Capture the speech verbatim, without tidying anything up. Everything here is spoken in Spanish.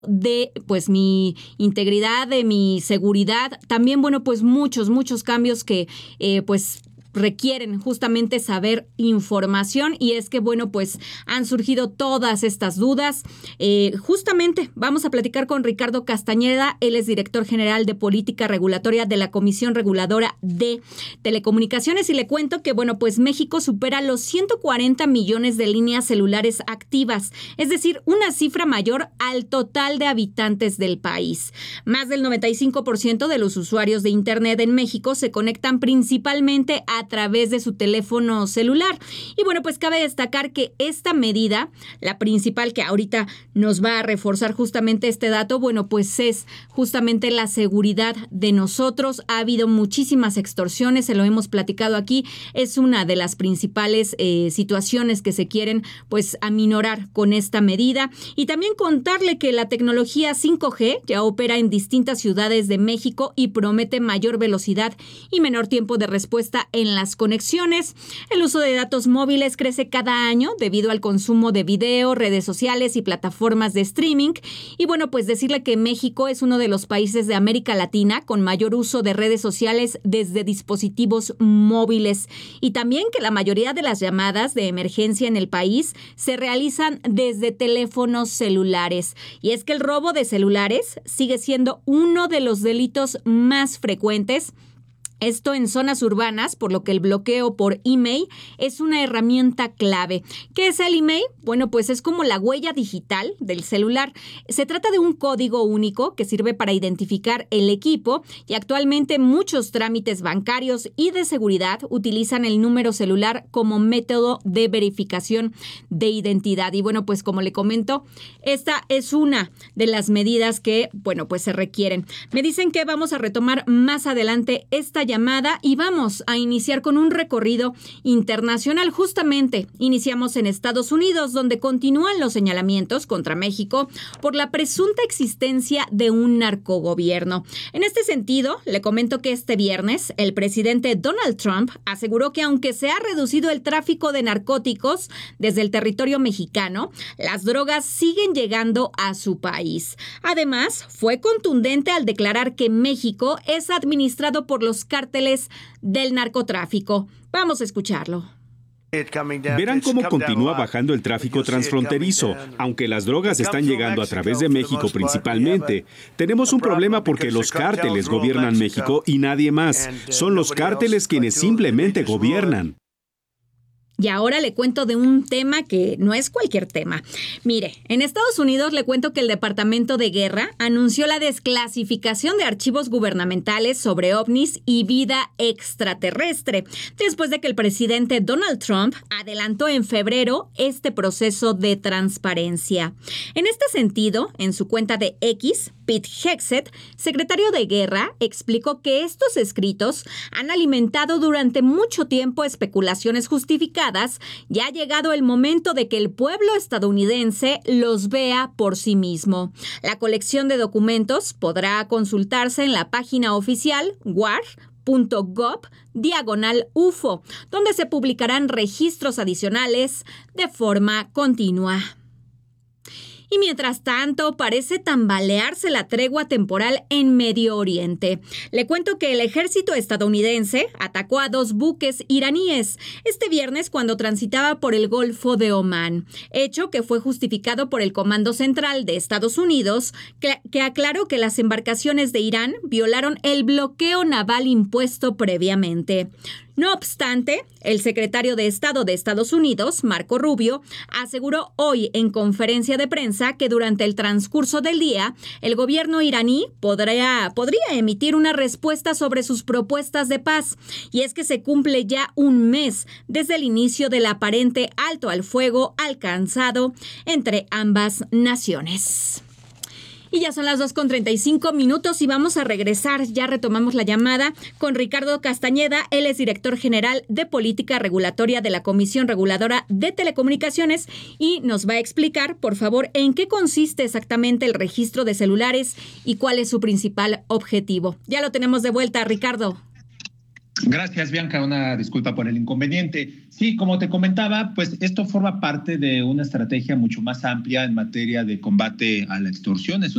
de pues mi integridad, de mi seguridad, también bueno pues muchos, muchos cambios que eh, pues requieren justamente saber información, y es que bueno pues han surgido todas estas dudas. Eh, justamente vamos a platicar con Ricardo Castañeda, él es director general de política regulatoria de la Comisión Reguladora de Telecomunicaciones, y le cuento que bueno pues México supera los ciento cuarenta millones de líneas celulares activas, es decir, una cifra mayor al total de habitantes del país. Más del noventa y cinco por ciento de los usuarios de Internet en México se conectan principalmente a a través de su teléfono celular. Y bueno, pues cabe destacar que esta medida, la principal que ahorita nos va a reforzar justamente este dato, bueno, pues es justamente la seguridad de nosotros. Ha habido muchísimas extorsiones, se lo hemos platicado aquí, es una de las principales eh, situaciones que se quieren pues aminorar con esta medida. Y también contarle que la tecnología cinco G ya opera en distintas ciudades de México y promete mayor velocidad y menor tiempo de respuesta en las conexiones. El uso de datos móviles crece cada año debido al consumo de video, redes sociales y plataformas de streaming. Y bueno, pues decirle que México es uno de los países de América Latina con mayor uso de redes sociales desde dispositivos móviles, y también que la mayoría de las llamadas de emergencia en el país se realizan desde teléfonos celulares. Y es que el robo de celulares sigue siendo uno de los delitos más frecuentes. Esto en zonas urbanas, por lo que el bloqueo por email es una herramienta clave. ¿Qué es el email? Bueno, pues es como la huella digital del celular. Se trata de un código único que sirve para identificar el equipo, y actualmente muchos trámites bancarios y de seguridad utilizan el número celular como método de verificación de identidad. Y bueno, pues como le comento, esta es una de las medidas que, bueno, pues se requieren. Me dicen que vamos a retomar más adelante esta llamada y vamos a iniciar con un recorrido internacional. Justamente iniciamos en Estados Unidos, donde continúan los señalamientos contra México por la presunta existencia de un narcogobierno. En este sentido, le comento que este viernes el presidente Donald Trump aseguró que aunque se ha reducido el tráfico de narcóticos desde el territorio mexicano, las drogas siguen llegando a su país. Además, fue contundente al declarar que México es administrado por los cárteles del narcotráfico. Vamos a escucharlo. Verán cómo continúa bajando el tráfico transfronterizo, aunque las drogas están llegando a través de México principalmente. Tenemos un problema porque los cárteles gobiernan México y nadie más. Son los cárteles quienes simplemente gobiernan. Y ahora le cuento de un tema que no es cualquier tema. Mire, en Estados Unidos le cuento que el Departamento de Guerra anunció la desclasificación de archivos gubernamentales sobre ovnis y vida extraterrestre, después de que el presidente Donald Trump adelantó en febrero este proceso de transparencia. En este sentido, en su cuenta de X, Pete Hegseth, secretario de Guerra, explicó que estos escritos han alimentado durante mucho tiempo especulaciones justificadas. Ya ha llegado el momento de que el pueblo estadounidense los vea por sí mismo. La colección de documentos podrá consultarse en la página oficial war punto gov diagonal U F O, donde se publicarán registros adicionales de forma continua. Y mientras tanto, parece tambalearse la tregua temporal en Medio Oriente. Le cuento que el ejército estadounidense atacó a dos buques iraníes este viernes cuando transitaba por el Golfo de Omán, hecho que fue justificado por el Comando Central de Estados Unidos, que, que aclaró que las embarcaciones de Irán violaron el bloqueo naval impuesto previamente. No obstante, el secretario de Estado de Estados Unidos, Marco Rubio, aseguró hoy en conferencia de prensa que durante el transcurso del día, el gobierno iraní podría, podría emitir una respuesta sobre sus propuestas de paz. Y es que se cumple ya un mes desde el inicio del aparente alto al fuego alcanzado entre ambas naciones. Y ya son las dos con treinta y cinco minutos y vamos a regresar, ya retomamos la llamada con Ricardo Castañeda, él es director general de política regulatoria de la Comisión Reguladora de Telecomunicaciones y nos va a explicar, por favor, en qué consiste exactamente el registro de celulares y cuál es su principal objetivo. Ya lo tenemos de vuelta, Ricardo. Gracias, Bianca. Una disculpa por el inconveniente. Sí, como te comentaba, pues esto forma parte de una estrategia mucho más amplia en materia de combate a la extorsión. Es